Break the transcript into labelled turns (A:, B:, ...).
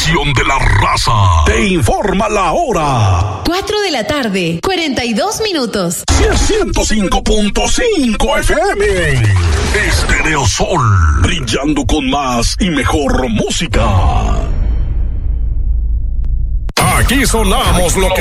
A: estación de la raza. Te informa la hora.
B: 4 de la tarde, 42 minutos.
A: 105.5 FM. Estéreo Sol. Brillando con más y mejor música. Aquí sonamos lo que